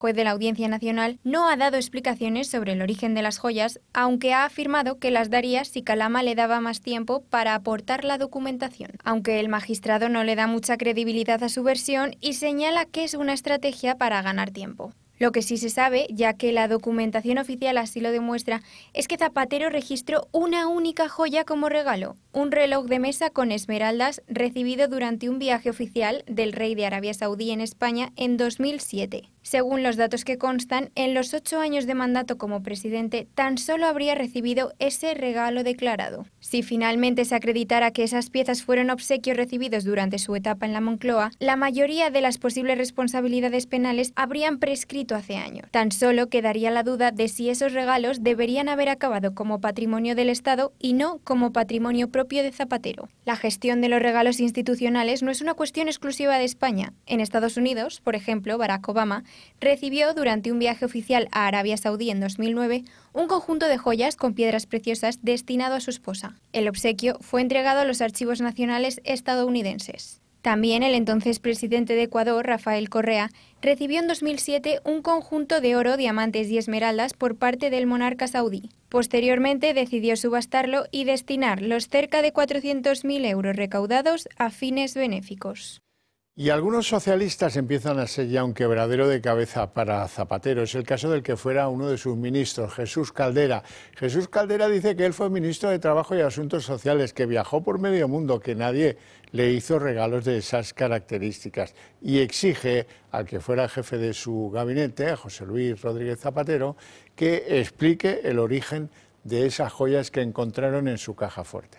juez de la Audiencia Nacional no ha dado explicaciones sobre el origen de las joyas, aunque ha afirmado que las daría si Calama le daba más tiempo para aportar la documentación. Aunque el magistrado no le da mucha credibilidad a su versión y señala que es una estrategia para ganar tiempo. Lo que sí se sabe, ya que la documentación oficial así lo demuestra, es que Zapatero registró una única joya como regalo, un reloj de mesa con esmeraldas recibido durante un viaje oficial del rey de Arabia Saudí en España en 2007. Según los datos que constan, en los 8 años de mandato como presidente, tan solo habría recibido ese regalo declarado. Si finalmente se acreditara que esas piezas fueron obsequios recibidos durante su etapa en la Moncloa, la mayoría de las posibles responsabilidades penales habrían prescrito hace años. Tan solo quedaría la duda de si esos regalos deberían haber acabado como patrimonio del Estado y no como patrimonio propio de Zapatero. La gestión de los regalos institucionales no es una cuestión exclusiva de España. En Estados Unidos, por ejemplo, Barack Obama recibió durante un viaje oficial a Arabia Saudí en 2009 un conjunto de joyas con piedras preciosas destinado a su esposa. El obsequio fue entregado a los archivos nacionales estadounidenses. También el entonces presidente de Ecuador, Rafael Correa, recibió en 2007 un conjunto de oro, diamantes y esmeraldas por parte del monarca saudí. Posteriormente decidió subastarlo y destinar los cerca de 400.000 euros recaudados a fines benéficos. Y algunos socialistas empiezan a ser ya un quebradero de cabeza para Zapatero. Es el caso del que fuera uno de sus ministros, Jesús Caldera. Jesús Caldera dice que él fue ministro de Trabajo y Asuntos Sociales, que viajó por medio mundo, que nadie le hizo regalos de esas características. Y exige al que fuera jefe de su gabinete, a José Luis Rodríguez Zapatero, que explique el origen de esas joyas que encontraron en su caja fuerte.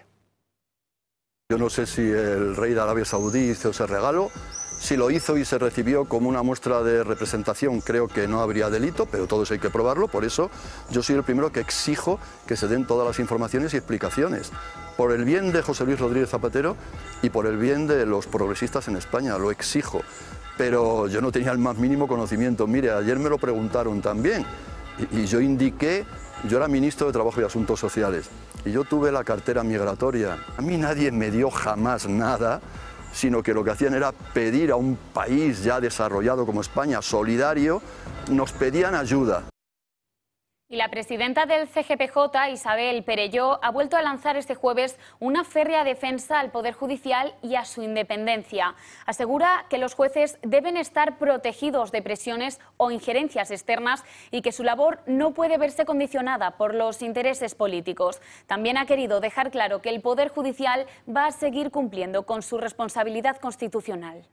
Yo no sé si el rey de Arabia Saudí hizo ese regalo. Si lo hizo y se recibió como una muestra de representación, creo que no habría delito, pero todo eso hay que probarlo. Por eso yo soy el primero que exijo que se den todas las informaciones y explicaciones. Por el bien de José Luis Rodríguez Zapatero y por el bien de los progresistas en España, lo exijo. Pero yo no tenía el más mínimo conocimiento. Mire, ayer me lo preguntaron también y yo indiqué, yo era ministro de Trabajo y Asuntos Sociales y yo tuve la cartera migratoria. A mí nadie me dio jamás nada, sino que lo que hacían era pedir a un país ya desarrollado como España, solidario, nos pedían ayuda. Y la presidenta del CGPJ, Isabel Perelló, ha vuelto a lanzar este jueves una férrea defensa al Poder Judicial y a su independencia. Asegura que los jueces deben estar protegidos de presiones o injerencias externas y que su labor no puede verse condicionada por los intereses políticos. También ha querido dejar claro que el Poder Judicial va a seguir cumpliendo con su responsabilidad constitucional.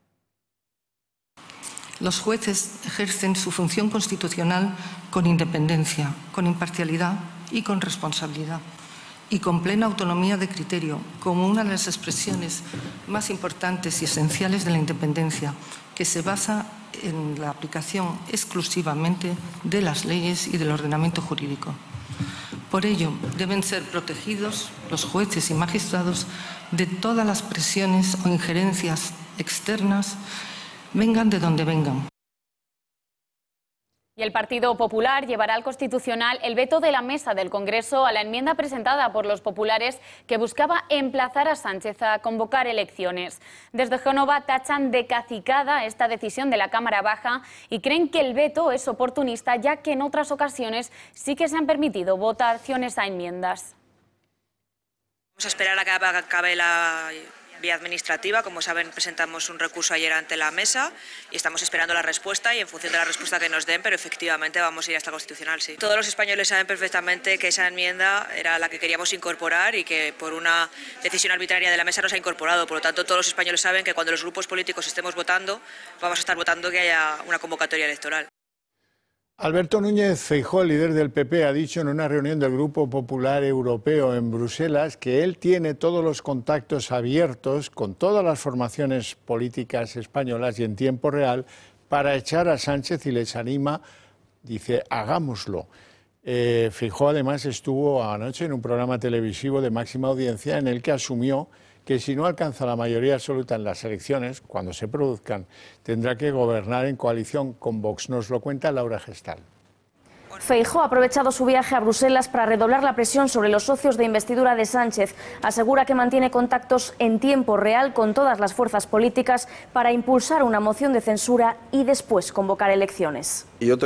Los jueces ejercen su función constitucional con independencia, con imparcialidad y con responsabilidad, y con plena autonomía de criterio, como una de las expresiones más importantes y esenciales de la independencia, que se basa en la aplicación exclusivamente de las leyes y del ordenamiento jurídico. Por ello, deben ser protegidos los jueces y magistrados de todas las presiones o injerencias externas, vengan de donde vengan. Y el Partido Popular llevará al Constitucional el veto de la mesa del Congreso a la enmienda presentada por los populares que buscaba emplazar a Sánchez a convocar elecciones. Desde Génova tachan de cacicada esta decisión de la Cámara Baja y creen que el veto es oportunista, ya que en otras ocasiones sí que se han permitido votaciones a enmiendas. Vamos a esperar a que acabe la vía administrativa. Como saben, presentamos un recurso ayer ante la mesa y estamos esperando la respuesta, y en función de la respuesta que nos den, pero efectivamente vamos a ir hasta el Constitucional, sí. Todos los españoles saben perfectamente que esa enmienda era la que queríamos incorporar y que por una decisión arbitraria de la mesa no se ha incorporado. Por lo tanto, todos los españoles saben que cuando los grupos políticos estemos votando, vamos a estar votando que haya una convocatoria electoral. Alberto Núñez Feijóo, líder del PP, ha dicho en una reunión del Grupo Popular Europeo en Bruselas que él tiene todos los contactos abiertos con todas las formaciones políticas españolas y en tiempo real para echar a Sánchez, y les anima, dice, hagámoslo. Feijóo además estuvo anoche en un programa televisivo de máxima audiencia en el que asumió que si no alcanza la mayoría absoluta en las elecciones, cuando se produzcan, tendrá que gobernar en coalición con Vox. Nos lo cuenta Laura Gestal. Feijóo ha aprovechado su viaje a Bruselas para redoblar la presión sobre los socios de investidura de Sánchez. Asegura que mantiene contactos en tiempo real con todas las fuerzas políticas para impulsar una moción de censura y después convocar elecciones. Y yo